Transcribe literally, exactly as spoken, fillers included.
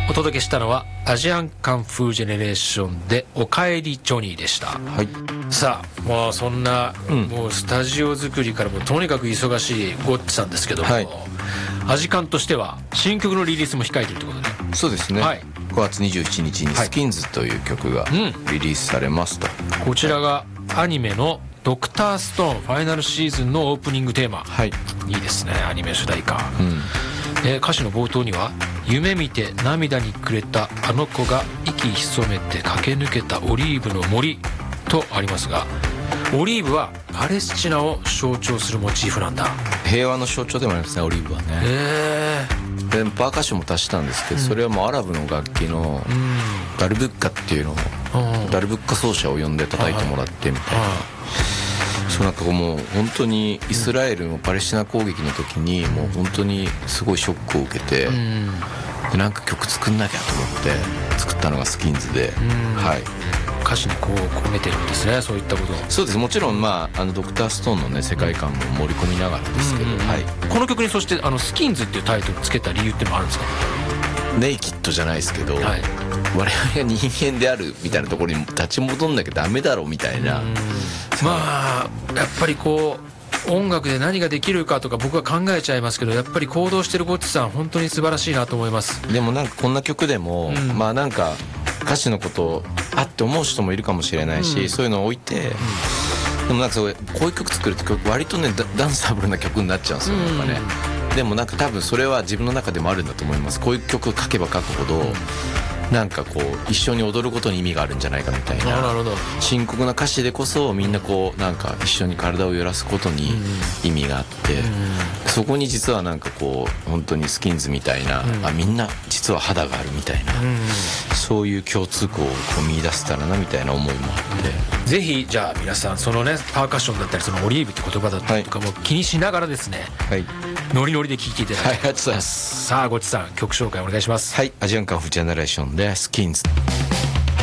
お届けしたのはアジアンカンフージェネレーションでおかえりジョニーでした。 はい。 さあもうそんな、うん、もうスタジオ作りからもとにかく忙しいゴッチさんですけども、はい、アジカンとしては新曲のリリースも控えているということで。 そうですね、はい、ごがつにじゅうしちにちにスキンズという曲がリリースされますと、 うん、こちらがアニメのドクターストーンファイナルシーズンのオープニングテーマ、はい、いいですね、アニメ主題歌、うん、えー、歌詞の冒頭には夢見て涙にくれたあの子が息潜めて駆け抜けたオリーブの森とありますが、オリーブはパレスチナを象徴するモチーフなんだ。 平和の象徴でもありますね、オリーブはね。へー。でパーカッションも足したんですけど、うん、それはもうアラブの楽器のダルブッカっていうのを、うん、ダルブッカ奏者を呼んで叩いてもらってみたいな、そうなんかもう本当にイスラエルのパレスチナ攻撃の時にもう本当にすごいショックを受けて、うん、でなんか曲作んなきゃと思って作ったのがスキンズで、うん、はい、 歌詞にこう込めてるんですね、そういったこと。 そうです、もちろん、まあ、あのドクターストーンの、ね、世界観も盛り込みながらですけど、うんうん、はい、 この曲にそしてあのスキンズっていうタイトルをつけた理由ってのもあるんですか？ ネイキッドじゃないですけど、はい、我々が人間であるみたいなところに立ち戻んなきゃダメだろうみたいな、 まあやっぱりこう音楽で何ができるかとか僕は考えちゃいますけど、やっぱり行動してるゴッチさん本当に素晴らしいなと思います。 でもなんかこんな曲でも、うん、まあなんか歌詞のことをあって思う人もいるかもしれないし、うん、そういうのを置いて、うん、でもなんかそうこういう曲作ると割とねダンサブルな曲になっちゃうんですよ、なんかね、うん、でもなんか多分それは自分の中でもあるんだと思います。こういう曲書けば書くほど、うん、なんかこう一緒に踊ることに意味があるんじゃないかみたいな、深刻な歌詞でこそみんなこうなんか一緒に体を揺らすことに意味があって、うん、そこに実はなんかこう本当にスキンズみたいな、うん、あみんな実は肌があるみたいな、うん、そういう共通項をこう見出せたらなみたいな思いもあって、 ぜひじゃあ皆さんそのねパーカッションだったりそのオリーブって言葉だったりとかも気にしながらですね、はい、ノリノリで聴いていただきたい、はい、ありがとうございます。さあゴッチさん曲紹介お願いします。 はい、アジアンカンフージェネレーションでスキンズ。